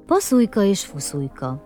Paszujka és Fuszujka.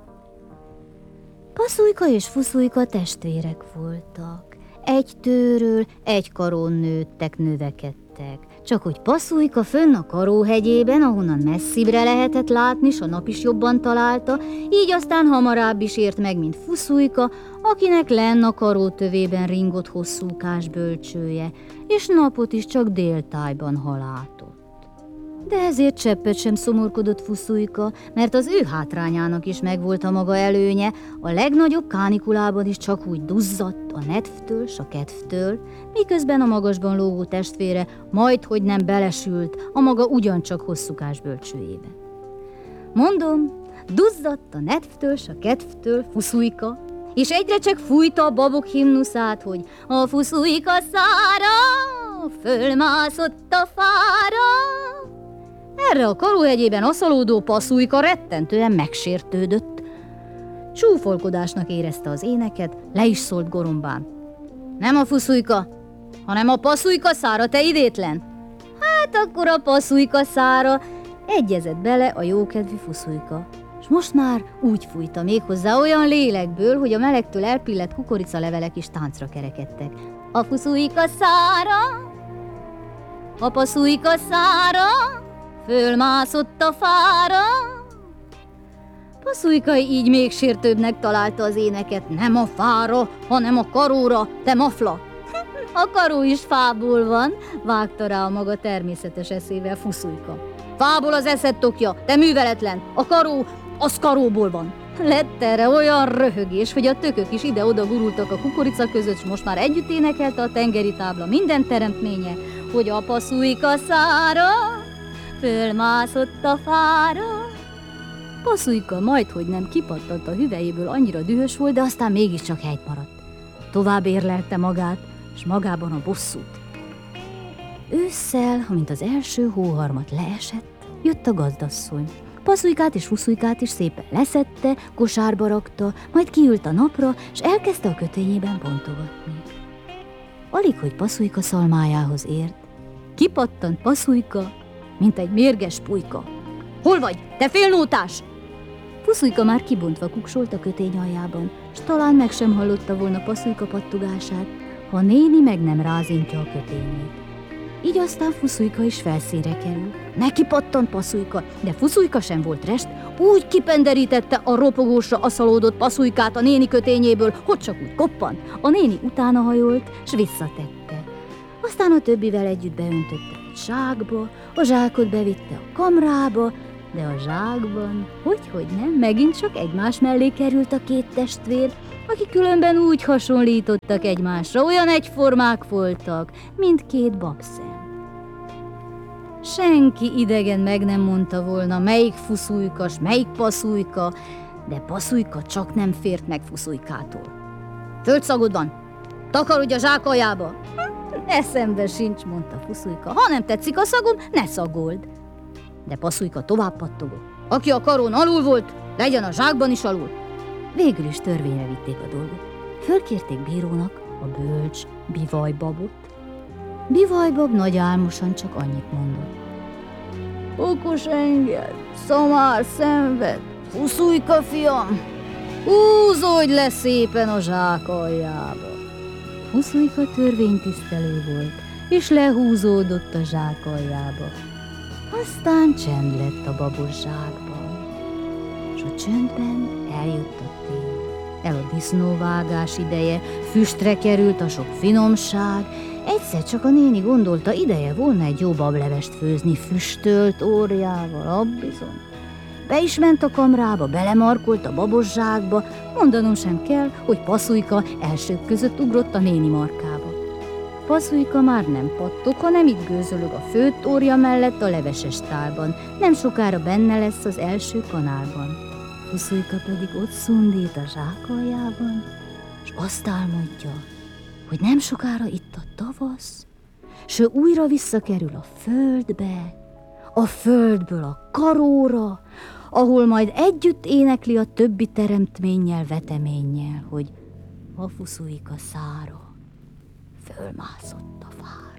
Paszujka és Fuszujka testvérek voltak. Egy tőről, egy karón nőttek, növekedtek. Csak hogy Paszujka fönn a Karóhegyében, ahonnan messzibbre lehetett látni, s a nap is jobban találta, így aztán hamarabb is ért meg, mint Fuszujka, akinek lenn a Karótövében ringott hosszúkás bölcsője, és napot is csak déltájban halátott. De ezért cseppet sem szomorkodott Fuszujka, mert az ő hátrányának is megvolt a maga előnye, a legnagyobb kánikulában is csak úgy duzzadt a nedvtől, s a kedvtől, miközben a magasban lógó testvére majdhogy nem belesült a maga ugyancsak hosszúkás bölcsőjébe. Mondom, duzzadt a nedvtől, s a kedvtől Fuszujka, és egyre csak fújta a babok himnuszát, hogy a Fuszujka szára fölmászott a fára. Erre a Karóhegyében aszalódó Paszujka rettentően megsértődött. Csúfolkodásnak érezte az éneket, le is szólt gorombán. Nem a Fuszujka, hanem a Paszujka szára, te idétlen! Hát akkor a Paszujka szára, egyezett bele a jókedvű Fuszujka. És most már úgy fújta méghozzá olyan lélekből, hogy a melegtől elpillett kukoricalevelek is táncra kerekedtek. A Fuszujka szára, a Paszujka szára, fölmászott a fára. Paszujka így még sértőbbnek találta az éneket. Nem a fára, hanem a karóra, te mafla! A karó is fából van, vágta rá a maga természetes eszével Fuszujka. Fából az eszed tokja, te műveletlen! A karó, az karóból van! Lett erre olyan röhögés, hogy a tökök is ide-oda gurultak a kukorica között, s most már együtt énekelte a tengeri tábla minden teremtménye, hogy a Paszujka szára fölmászott a fára. Paszujka majdhogy nem kipattant a hüvelyéből, annyira dühös volt, de aztán mégiscsak helyt maradt. Tovább érlelte magát, s magában a bosszút. Ősszel, amint az első hóharmat leesett, jött a gazdasszony. Paszujkát és Fuszujkát is szépen leszedte, kosárba rakta, majd kiült a napra, s elkezdte a kötényében bontogatni. Alig, hogy Paszujka szalmájához ért, kipattant Paszujka, mint egy mérges pulyka. Hol vagy, te félnótás? Fuszujka már kibontva kuksolt a kötény aljában, s talán meg sem hallotta volna Paszujka pattogását, ha néni meg nem rázintja a kötényét. Így aztán Fuszujka is felszínre került. Neki pattant Paszujka, de Fuszujka sem volt rest, úgy kipenderítette a ropogósra aszalódott Paszujkát a néni kötényéből, hogy csak úgy koppant. A néni utána hajolt, s visszatette. Aztán a többivel együtt beöntötte egy zsákba, a zsákot bevitte a kamrába, de a zsákban, hogy nem, megint csak egymás mellé került a két testvér, akik különben úgy hasonlítottak egymásra, olyan egyformák voltak, mint két babszem. Senki idegen meg nem mondta volna, melyik Fuszujka, s melyik Paszujka, de Paszujka csak nem fért meg Fuszujkától. Földszagod van, takarodj a zsák aljába! Eszembe sincs, mondta Fuszujka, ha nem tetszik a szagom, ne szagold. De Paszujka tovább pattogott. Aki a karón alul volt, legyen a zsákban is alul. Végül is törvényre vitték a dolgot. Fölkérték bírónak a bölcs Bivajbabot. Bivajbab nagy álmosan csak annyit mondott. Okos enged, szamár szenved, Fuszujka fiam, húzódj le szépen a zsák aljába. Fuszujka törvénytisztelő volt, és lehúzódott a zsák aljába. Aztán csend lett a babos zsákban, és a csöndben eljött a tél. El a disznóvágás ideje, füstre került a sok finomság. Egyszer csak a néni gondolta, ideje volna egy jó bablevest főzni füstölt órjával, abbizony. Be is ment a kamrába, belemarkolt a babos zsákba, mondanom sem kell, hogy Paszujka elsők között ugrott a néni markába. Paszujka már nem pattog, hanem itt gőzölög a főtt órja mellett a leveses tálban. Nem sokára benne lesz az első kanálban. Fuszujka pedig ott szundít a zsák aljában, és azt álmodja, hogy nem sokára itt a tavasz, s ő újra visszakerül a földbe, a földből a karóra, ahol majd együtt énekli a többi teremtménnyel, veteménnyel, hogy a Fuszujka szára fölmászott a fára.